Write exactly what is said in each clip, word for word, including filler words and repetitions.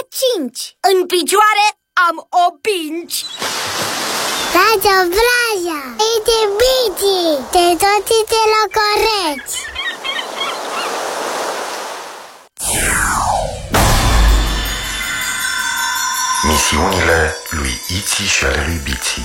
cinci. În picioare am opinci. Raja, Vraja, ite bici, te toți te locoreți. Misiunile lui Iți și ale lui Biți.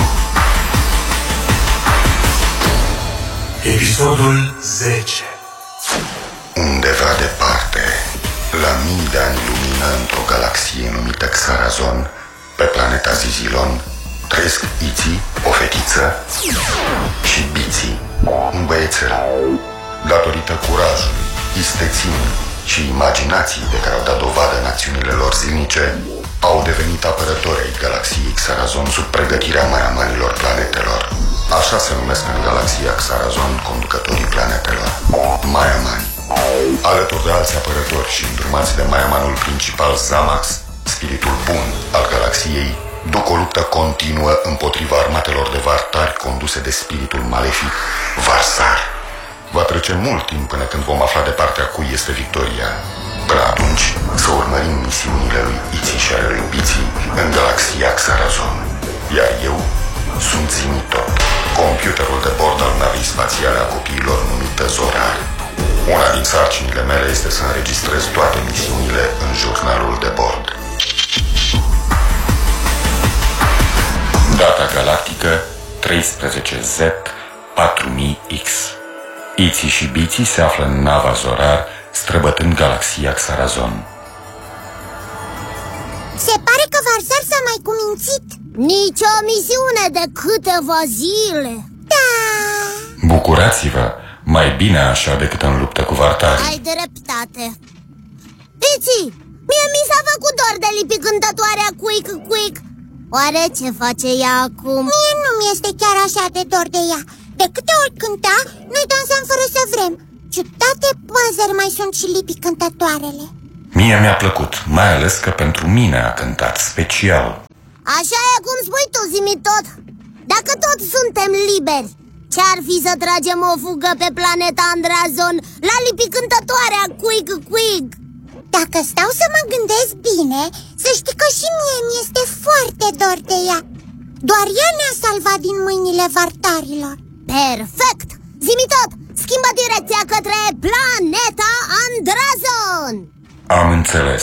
Episodul zece. Undeva departe, la mii de ani lumină, într-o galaxie numită Xarazon, pe planeta Zizilon, trăiesc Iți, o fetiță, și Biți, un băiețel. Datorită curajului, isteții și imaginației de care au dat dovadă în acțiunile lor zilnice, au devenit apărători ai galaxiei Xarazon sub pregătirea maiamanilor planetelor. Așa se numesc în galaxia Xarazon conducătorii planetelor, maiamani. Alături de alți apărători și îndrumați de maiamanul principal Zamax, spiritul bun al galaxiei, duc o luptă continuă împotriva armatelor de vartari conduse de spiritul malefic Varsar. Va trece mult timp până când vom afla de partea cui este victoria. Până atunci, să urmărim misiunile lui Iți și ale lui Biți în galaxia Xarazon. Iar eu sunt Zimitot, computerul de bord al navei spațiale a copiilor numită Zorar. Una din sarcinile mele este să înregistrez toate misiunile în jurnalul de bord. Data galactică treisprezece Z patru mii X. Iți și Biți se află în nava Zorar, străbătând galaxia Xarazon. Se pare că Varsar s-a mai cumințit. Nici o misiune de câteva zile. Da. Bucurați-vă, mai bine așa decât în luptă cu vartari. Ai dreptate. Biți, mie mi s-a făcut dor de lipi cântătoarea Quick Quick. Oare ce face ea acum? Mie nu mi este chiar așa de dor de ea. De câte ori cânta, noi dansam fără să vrem. Ciudate păzări mai sunt și lipi cântătoarele. Mie mi-a plăcut, mai ales că pentru mine a cântat special. Așa e cum spui tu, Zimitot. Dacă tot suntem liberi, ce-ar fi să tragem o fugă pe planeta Andrazon la lipi cântătoarea Quick Quick? Dacă stau să mă gândesc bine, să știi că și mie mi este foarte dor de ea. Doar ea ne-a salvat din mâinile vartarilor. Perfect! Zimitot, schimbă direcția către planeta Andrazon. Am înțeles.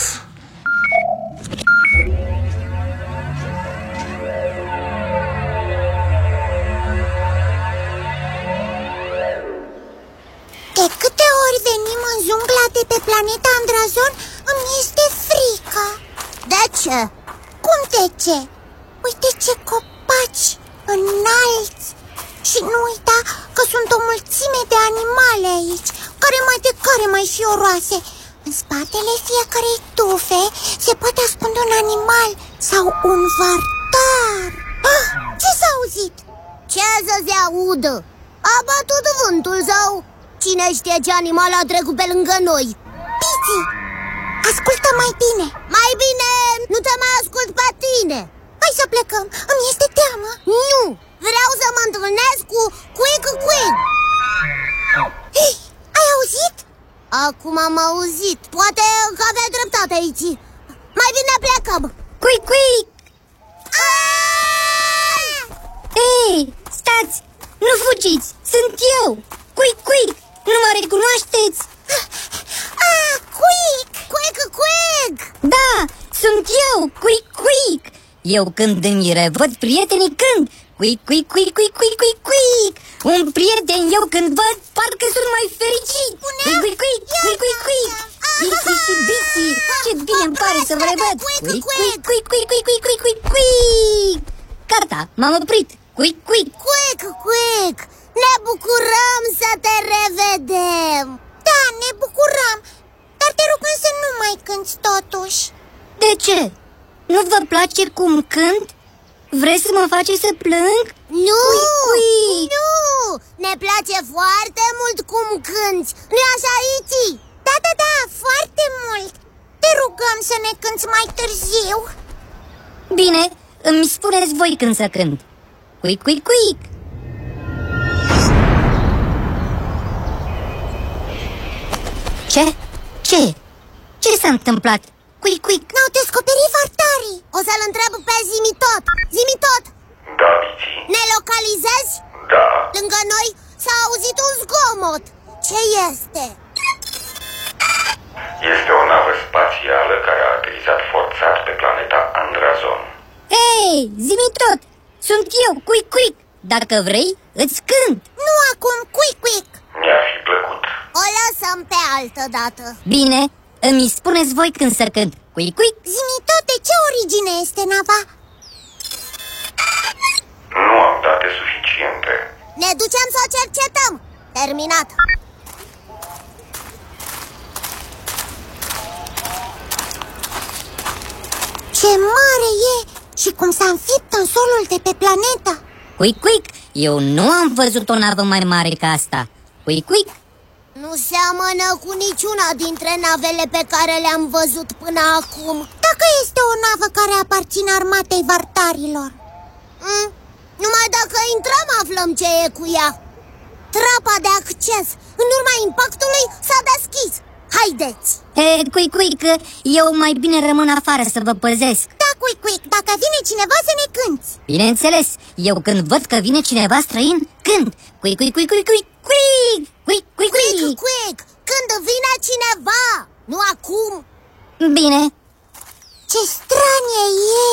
De câte ori venim în jungla de pe planeta Andrazon, îmi este frică. De ce? Cum de ce? Uite ce copaci înalți. Și nu uita că sunt o mulțime de animale aici, care mai de care mai fioroase. În spatele fiecarei tufe se poate ascunde un animal sau un vartar. Ah, ce s-a auzit? Ce să se audă? A bătut vântul sau cine știe ce animal a trecut pe lângă noi? Biți, ascultă mai bine. Mai bine nu te mai ascult pe tine. Hai să plecăm, îmi este teamă. Nu, vreau să mă întâlnesc cu Quick Quick. Hei, ai auzit? Acum am auzit, poate că avea dreptate aici. Mai bine plecăm. Quick Quick! Ei, stați, nu fugiți, sunt eu, Quick Quick, nu mă recunoașteți? Ah, Quick! Quick Quick! Da, sunt eu, Quick Quick. Eu când îmi mire, văd prietenii când. Quick, quick, quick, quick, quick, quick, quick. Un prieten eu când văd, parcă sunt mai fericit. Quick, quick, quick, quick, quick, quick. Bici și Bici, ce bine îmi pare să vă revăd. Quick, quick, quick, quick, quick, quick, quick, quick, quick. Gata, m-am oprit. Quick, quick. Quick, quick, ne bucurăm să te revedem. Da, ne bucurăm, dar te rugăm să nu mai cânti totuși. De ce? Nu vă place cum cânt? Vreți să mă faceți să plâng? Nu, Quick, nu, ne place foarte mult cum cânti. Nu-i așa, Iți? Da, da, da, foarte mult. Te rugăm să ne cânti mai târziu. Bine, îmi spuneți voi când să cânt. Quick, quick, quick. Ce? Ce? Ce s-a întâmplat? cuic, cuic. Ne-au descoperit vartarii. O să-l întreb pe Zimitot. Zimitot, Da, Bici. ne localizezi? Da. Lângă noi s-a auzit un zgomot. Ce este? Este o navă spațială care a aterizat forțat pe planeta Andrazon. Hei, zi-mi tot. Sunt eu, cuic, cuic. Dacă vrei, îți cânt. Nu acum, cuic, cuic. Mi-ar fi plăcut. O lăsăm pe altă dată. Bine, îmi spuneți voi când să cânt. Cuic, cuic. Zi-mi tot, de ce origine este nava? Nu am date suficiente. Ne ducem să o cercetăm. Terminat. Ce mare e și cum s-a înfipt în solul de pe planetă. Cuic, cuic. Eu nu am văzut o navă mai mare ca asta. Cuic, cuic. Nu seamănă cu niciuna dintre navele pe care le-am văzut până acum. Dacă este o navă care aparține armatei vartarilor. mm, Numai dacă intrăm aflăm ce e cu ea. Trapa de acces, în urma impactului, s-a deschis. Haideți! He, cuic, cuic, eu mai bine rămân afară să vă păzesc. Da, cuic, cuic, dacă vine cineva să ne cânti. Bineînțeles, eu când văd că vine cineva străin, cânt. Cuic, cuic, cuic, cuic, cuic, cuic, cuic, cuic, Quick, cuic. quick! Când vine cineva, nu acum. Bine. Ce stranie e!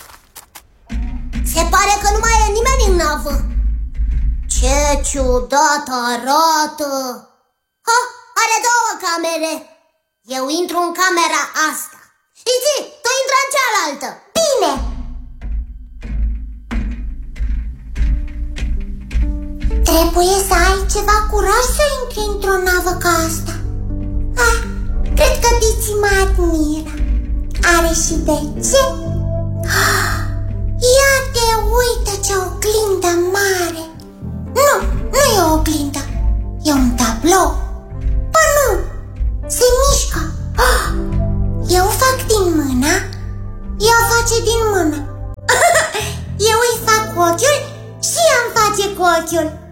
Se pare că nu mai e nimeni în navă. Ce ciudat arată. Ha, are două camere. Eu intru în camera asta. Iți, tu intră în cealaltă. Bine! Trebuie să ai ceva curaj să intri într-o navă ca asta. Ah, cred că Bici mă admiră. Are și de ce? Ah, ia te uită ce oglindă mare. Nu, nu e o oglindă. E un tablou. Ba nu, se mișcă. Ah, eu fac din mână, ea face din mână. Eu îi fac cu ochiul și ea îmi face cu ochiul.